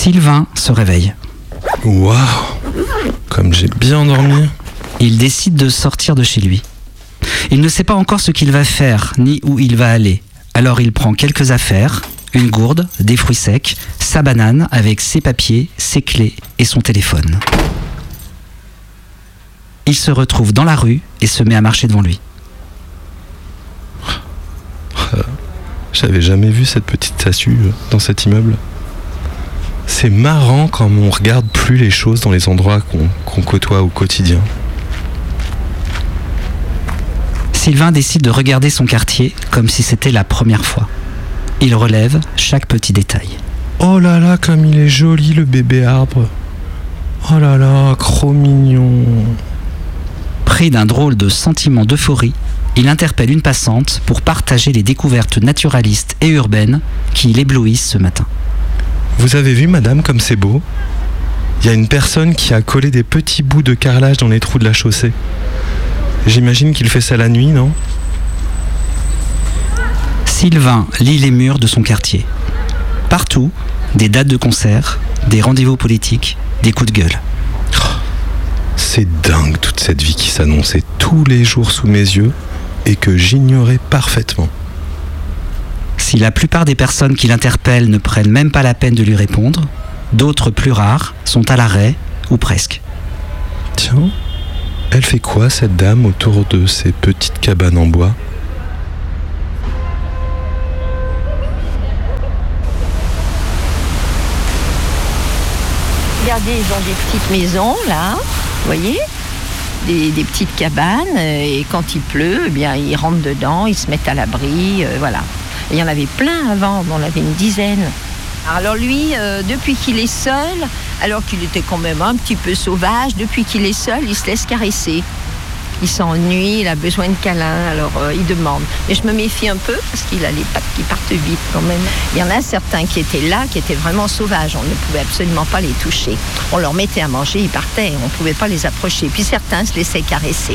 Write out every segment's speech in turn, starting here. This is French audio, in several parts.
Sylvain se réveille. Waouh, comme j'ai bien dormi. Il décide de sortir de chez lui. Il ne sait pas encore ce qu'il va faire, ni où il va aller. Alors il prend quelques affaires, une gourde, des fruits secs, sa banane avec ses papiers, ses clés et son téléphone. Il se retrouve dans la rue et se met à marcher devant lui. J'avais jamais vu cette petite statue dans cet immeuble. C'est marrant quand on regarde plus les choses dans les endroits qu'on côtoie au quotidien. Sylvain décide de regarder son quartier comme si c'était la première fois. Il relève chaque petit détail. Oh là là, comme il est joli le bébé arbre. Oh là là, trop mignon. Pris d'un drôle de sentiment d'euphorie, il interpelle une passante pour partager les découvertes naturalistes et urbaines qui l'éblouissent ce matin. Vous avez vu, madame, comme c'est beau ? Il y a une personne qui a collé des petits bouts de carrelage dans les trous de la chaussée. J'imagine qu'il fait ça la nuit, non ? Sylvain lit les murs de son quartier. Partout, des dates de concert, des rendez-vous politiques, des coups de gueule. C'est dingue toute cette vie qui s'annonçait tous les jours sous mes yeux et que j'ignorais parfaitement. Si la plupart des personnes qui l'interpellent ne prennent même pas la peine de lui répondre, d'autres plus rares sont à l'arrêt ou presque. Tiens, elle fait quoi cette dame autour de ces petites cabanes en bois ? Regardez, ils ont des petites maisons là, vous voyez ? Des petites cabanes, et quand il pleut, eh bien, ils rentrent dedans, ils se mettent à l'abri, voilà. Et il y en avait plein avant, on en avait une dizaine. Alors lui, depuis qu'il est seul, alors qu'il était quand même un petit peu sauvage, depuis qu'il est seul, il se laisse caresser. Il s'ennuie, il a besoin de câlins, alors il demande. Mais je me méfie un peu parce qu'il a les pattes qui partent vite quand même. Il y en a certains qui étaient là, qui étaient vraiment sauvages. On ne pouvait absolument pas les toucher. On leur mettait à manger, ils partaient. On ne pouvait pas les approcher. Puis certains se laissaient caresser.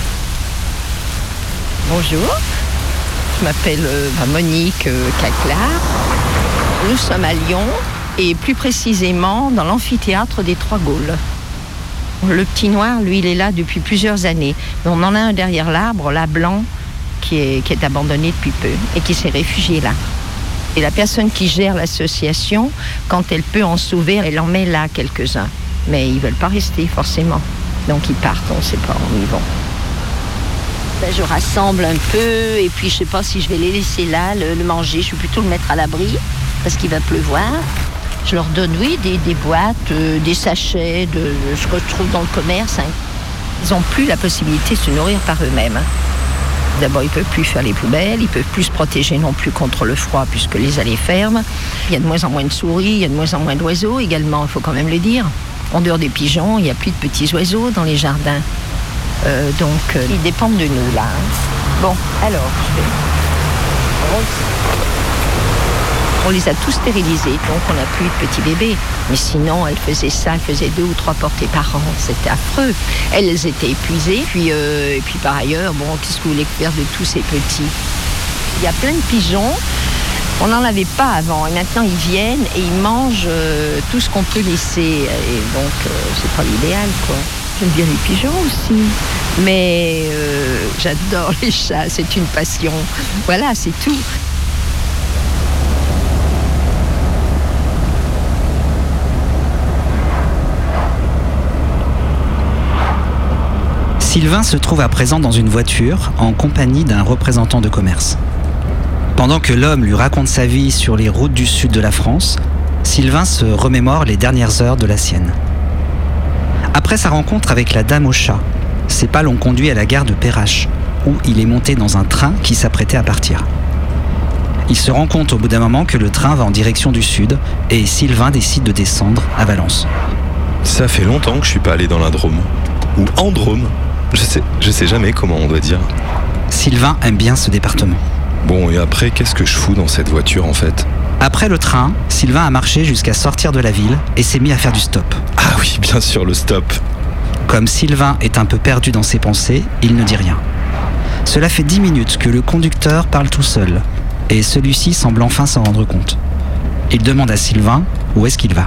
Bonjour, je m'appelle Monique Caclar. Nous sommes à Lyon et plus précisément dans l'amphithéâtre des Trois Gaules. Le petit noir, lui, il est là depuis plusieurs années. Mais on en a un derrière l'arbre, là, blanc, qui est abandonné depuis peu et qui s'est réfugié là. Et la personne qui gère l'association, quand elle peut en sauver, elle en met là quelques-uns. Mais ils ne veulent pas rester, forcément. Donc ils partent, on ne sait pas où ils vont. Ben, je rassemble un peu et puis je ne sais pas si je vais les laisser là, le manger. Je vais plutôt le mettre à l'abri parce qu'il va pleuvoir. Je leur donne, oui, des boîtes, des sachets, de ce que je trouve dans le commerce. Hein. Ils n'ont plus la possibilité de se nourrir par eux-mêmes. D'abord, ils ne peuvent plus faire les poubelles, ils ne peuvent plus se protéger non plus contre le froid puisque les allées ferment. Il y a de moins en moins de souris, il y a de moins en moins d'oiseaux également, il faut quand même le dire. En dehors des pigeons, il n'y a plus de petits oiseaux dans les jardins. Donc, ils dépendent de nous, là. Hein. Bon, alors, je vais... On les a tous stérilisés, donc on n'a plus de petits bébés. Mais sinon, elles faisaient ça, elles faisaient 2 ou 3 portées par an. C'était affreux. Elles étaient épuisées. Et puis par ailleurs, bon, qu'est-ce que vous voulez faire de tous ces petits ? Il y a plein de pigeons. On n'en avait pas avant. Et maintenant, ils viennent et ils mangent tout ce qu'on peut laisser. Et donc, c'est pas l'idéal, quoi. J'aime bien les pigeons aussi. Mais j'adore les chats. C'est une passion. Voilà, c'est tout. Sylvain se trouve à présent dans une voiture en compagnie d'un représentant de commerce. Pendant que l'homme lui raconte sa vie sur les routes du sud de la France, Sylvain se remémore les dernières heures de la sienne. Après sa rencontre avec la dame au chat, ses pas l'ont conduit à la gare de Perrache, où il est monté dans un train qui s'apprêtait à partir. Il se rend compte au bout d'un moment que le train va en direction du sud et Sylvain décide de descendre à Valence. Ça fait longtemps que je suis pas allé dans la Drôme. Ou en Drôme. Je sais jamais comment on doit dire. Sylvain aime bien ce département. Bon, et après, qu'est-ce que je fous dans cette voiture en fait ? Après le train, Sylvain a marché jusqu'à sortir de la ville et s'est mis à faire du stop. Ah oui, bien sûr, le stop. Comme Sylvain est un peu perdu dans ses pensées, il ne dit rien. Cela fait 10 minutes que le conducteur parle tout seul et celui-ci semble enfin s'en rendre compte. Il demande à Sylvain où est-ce qu'il va.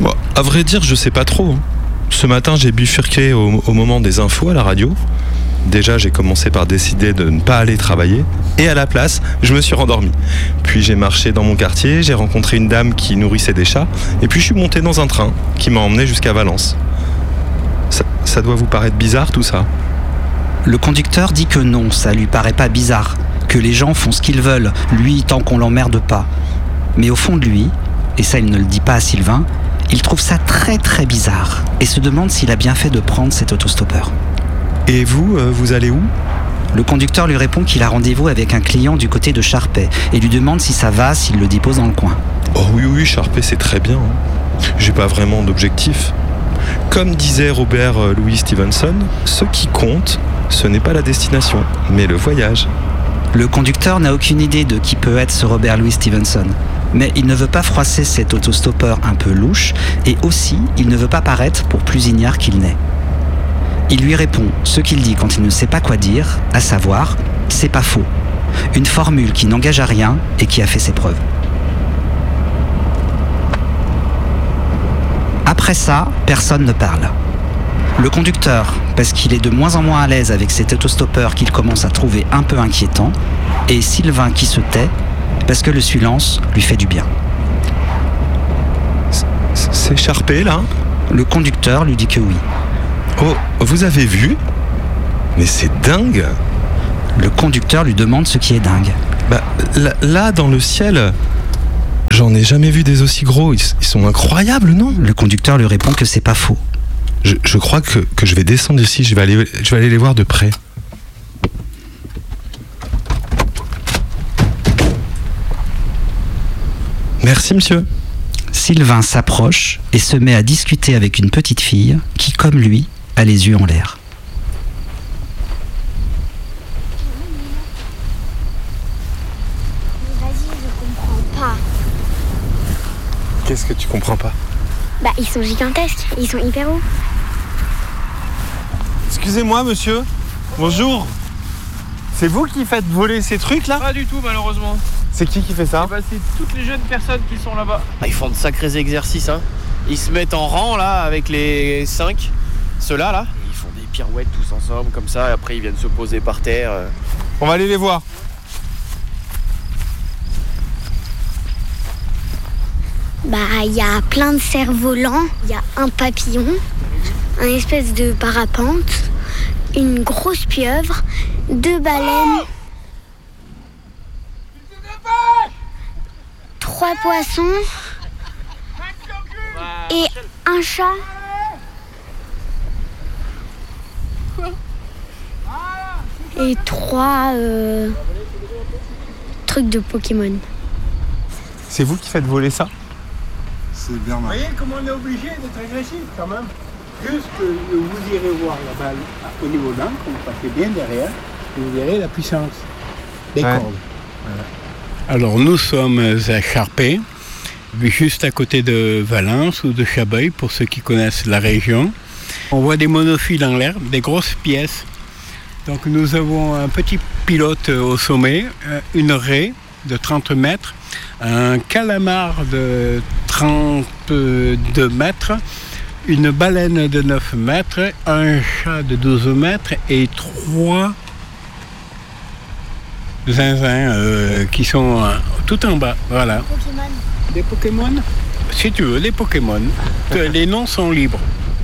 Bon, à vrai dire, je sais pas trop. Ce matin, j'ai bifurqué au moment des infos à la radio. Déjà, j'ai commencé par décider de ne pas aller travailler. Et à la place, je me suis rendormi. Puis j'ai marché dans mon quartier, j'ai rencontré une dame qui nourrissait des chats. Et puis je suis monté dans un train qui m'a emmené jusqu'à Valence. Ça doit vous paraître bizarre tout ça? Le conducteur dit que non, ça lui paraît pas bizarre, que les gens font ce qu'ils veulent, lui tant qu'on l'emmerde pas. Mais au fond de lui, et ça il ne le dit pas à Sylvain, il trouve ça très très bizarre et se demande s'il a bien fait de prendre cet autostoppeur. Et vous, vous allez où? Le conducteur lui répond qu'il a rendez-vous avec un client du côté de Charpey et lui demande si ça va s'il le dépose dans le coin. Oh oui, Charpey c'est très bien. J'ai pas vraiment d'objectif. Comme disait Robert Louis Stevenson, ce qui compte, ce n'est pas la destination, mais le voyage. Le conducteur n'a aucune idée de qui peut être ce Robert Louis Stevenson, mais il ne veut pas froisser cet autostoppeur un peu louche et aussi il ne veut pas paraître pour plus ignare qu'il n'est. Il lui répond ce qu'il dit quand il ne sait pas quoi dire, à savoir « c'est pas faux », une formule qui n'engage à rien et qui a fait ses preuves. Après ça, personne ne parle. Le conducteur, parce qu'il est de moins en moins à l'aise avec cet autostoppeur qu'il commence à trouver un peu inquiétant, et Sylvain qui se tait, parce que le silence lui fait du bien. C'est Charpey là? Le conducteur lui dit que oui. Oh, vous avez vu? Mais c'est dingue! Le conducteur lui demande ce qui est dingue. Bah, là, dans le ciel, j'en ai jamais vu des aussi gros. Ils sont incroyables, non? Le conducteur lui répond que c'est pas faux. Je crois que je vais descendre ici, je vais aller les voir de près. Merci, monsieur. Sylvain s'approche et se met à discuter avec une petite fille qui, comme lui, a les yeux en l'air. Vas-y, je comprends pas. Qu'est-ce que tu comprends pas? Bah, ils sont gigantesques, ils sont hyper hauts. Excusez-moi, monsieur. Bonjour. C'est vous qui faites voler ces trucs là? Pas du tout, malheureusement. C'est qui fait ça? Bah, c'est toutes les jeunes personnes qui sont là-bas. Ils font de sacrés exercices, hein. Ils se mettent en rang là avec les 5, ceux-là là. Et ils font des pirouettes tous ensemble comme ça. Et après ils viennent se poser par terre. On va aller les voir. Bah, il y a plein de cerfs-volants, il y a un papillon, un espèce de parapente, une grosse pieuvre, 2 baleines, 3 poissons et un chat. Et 3 trucs de Pokémon. C'est vous qui faites voler ça? C'est Bernard. Vous voyez comment on est obligé d'être agressif quand même. Juste que vous irez voir la balle au niveau d'encre, vous passez bien derrière, et vous verrez la puissance des cordes. Voilà. Alors nous sommes à Charpey, juste à côté de Valence ou de Chabreuil, pour ceux qui connaissent la région. On voit des monophiles en l'air, des grosses pièces. Donc nous avons un petit pilote au sommet, une raie de 30 mètres, un calamar de 32 mètres, une baleine de 9 mètres, un chat de 12 mètres et 3 zinzins qui sont tout en bas. Voilà. Pokémon. Des Pokémon? Si tu veux, des Pokémon. Les noms sont libres.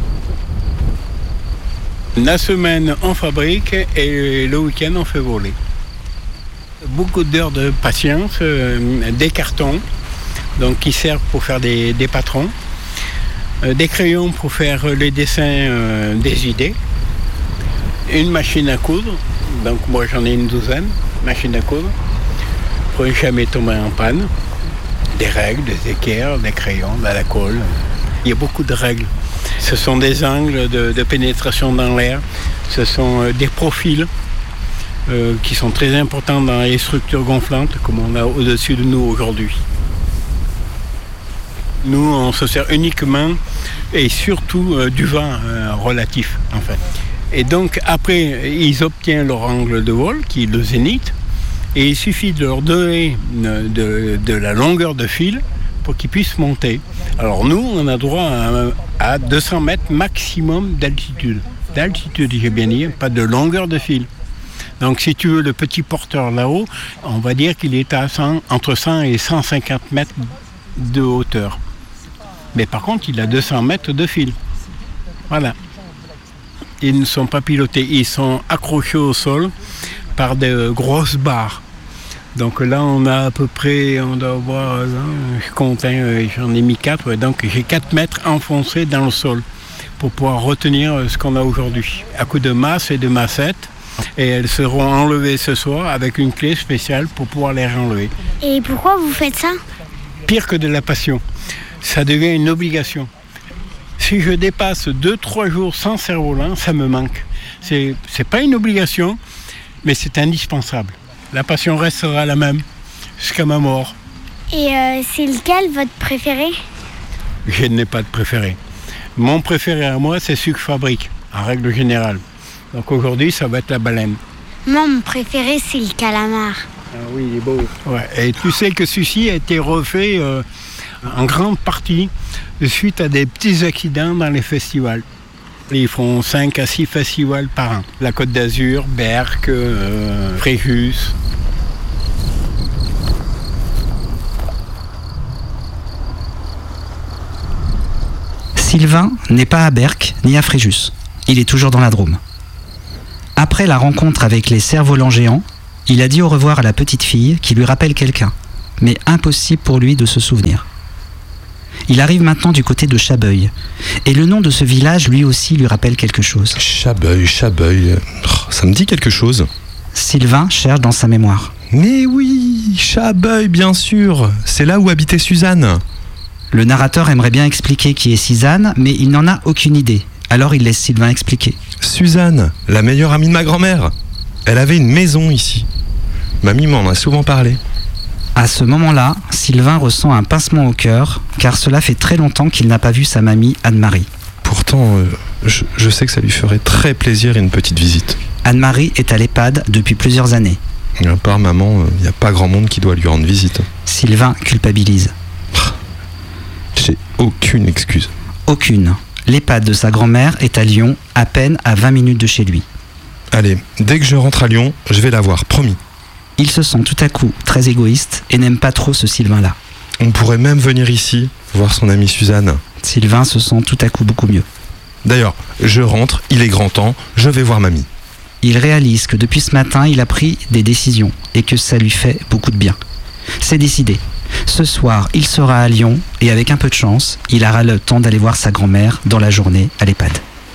La semaine, on fabrique et le week-end, on fait voler. Beaucoup d'heures de patience, des cartons donc, qui servent pour faire des patrons, des crayons pour faire les dessins des idées, une machine à coudre, donc moi j'en ai une douzaine, machine à coudre, pour ne jamais tomber en panne, des règles, des équerres, des crayons, de la colle. Il y a beaucoup de règles. Ce sont des angles de pénétration dans l'air, ce sont des profils qui sont très importants dans les structures gonflantes, comme on a au-dessus de nous aujourd'hui. Nous, on se sert uniquement et surtout du vent relatif, en fait. Et donc, après, ils obtiennent leur angle de vol, qui est le zénith, et il suffit de leur donner de la longueur de fil pour qu'ils puissent monter. Alors nous, on a droit à 200 mètres maximum d'altitude. D'altitude, j'ai bien dit, pas de longueur de fil. Donc si tu veux, le petit porteur là-haut, on va dire qu'il est à entre 100 et 150 mètres de hauteur. Mais par contre, il a 200 mètres de fil. Voilà. Ils ne sont pas pilotés, ils sont accrochés au sol par de grosses barres. Donc là, on a à peu près, on doit avoir, je compte, j'en ai mis 4, donc j'ai 4 mètres enfoncés dans le sol pour pouvoir retenir ce qu'on a aujourd'hui. À coup de masse et de massette, et elles seront enlevées ce soir avec une clé spéciale pour pouvoir les renlever. Et pourquoi vous faites ça? Pire que de la passion, ça devient une obligation. Si je dépasse 2-3 jours sans cerf-volant, ça me manque. C'est pas une obligation, mais c'est indispensable. La passion restera la même jusqu'à ma mort. Et c'est lequel votre préféré? Je n'ai pas de préféré. Mon préféré à moi, c'est celui que je fabrique, en règle générale. Donc aujourd'hui, ça va être la baleine. Moi, mon préféré, c'est le calamar. Ah oui, il est beau. Ouais. Et tu sais que celui-ci a été refait en grande partie suite à des petits accidents dans les festivals. Ils font 5 à 6 festivals par an. La Côte d'Azur, Berck, Fréjus. Sylvain n'est pas à Berck ni à Fréjus. Il est toujours dans la Drôme. Après la rencontre avec les cerfs-volants géants, il a dit au revoir à la petite fille qui lui rappelle quelqu'un, mais impossible pour lui de se souvenir. Il arrive maintenant du côté de Chabeuil, et le nom de ce village lui aussi lui rappelle quelque chose. Chabeuil, ça me dit quelque chose. Sylvain cherche dans sa mémoire. Mais oui, Chabeuil, bien sûr, c'est là où habitait Suzanne. Le narrateur aimerait bien expliquer qui est Suzanne, mais il n'en a aucune idée. Alors il laisse Sylvain expliquer. Suzanne, la meilleure amie de ma grand-mère. Elle avait une maison ici. Mamie m'en a souvent parlé. À ce moment-là, Sylvain ressent un pincement au cœur, car cela fait très longtemps qu'il n'a pas vu sa mamie Anne-Marie. Pourtant, je sais que ça lui ferait très plaisir une petite visite. Anne-Marie est à l'EHPAD depuis plusieurs années. À part maman, il n'y a pas grand monde qui doit lui rendre visite. Sylvain culpabilise. J'ai aucune excuse. Aucune. L'EHPAD de sa grand-mère est à Lyon, à peine à 20 minutes de chez lui. Allez, dès que je rentre à Lyon, je vais la voir, promis. Il se sent tout à coup très égoïste et n'aime pas trop ce Sylvain-là. On pourrait même venir ici, voir son amie Suzanne. Sylvain se sent tout à coup beaucoup mieux. D'ailleurs, je rentre, il est grand temps, je vais voir mamie. Il réalise que depuis ce matin, il a pris des décisions et que ça lui fait beaucoup de bien. C'est décidé. Ce soir, il sera à Lyon et avec un peu de chance, il aura le temps d'aller voir sa grand-mère dans la journée à l'EHPAD.